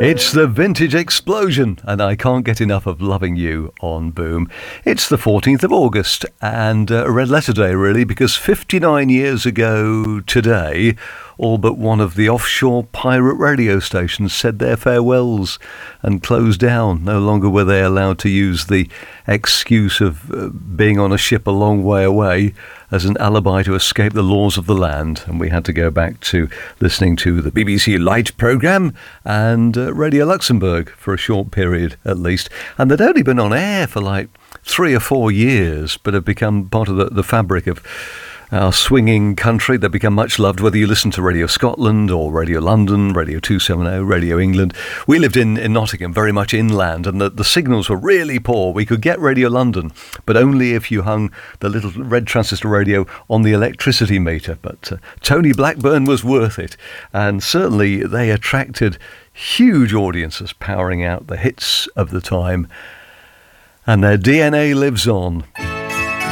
It's the Vintage Explosion, and I can't get enough of loving you on Boom. It's the 14th of August, and a red letter day, really, because 59 years ago today, all but one of the offshore pirate radio stations said their farewells and closed down. No longer were they allowed to use the excuse of being on a ship a long way away as an alibi to escape the laws of the land, and we had to go back to listening to the BBC Light programme and Radio Luxembourg for a short period at least. And they'd only been on air for like 3 or 4 years, but have become part of the fabric of our swinging country. They've become much loved, whether you listen to Radio Scotland or Radio London, Radio 270, Radio England. We lived in Nottingham, very much inland, and the signals were really poor. We could get Radio London, but only if you hung the little red transistor radio on the electricity meter. But Tony Blackburn was worth it, and certainly they attracted huge audiences, powering out the hits of the time. And their DNA lives on.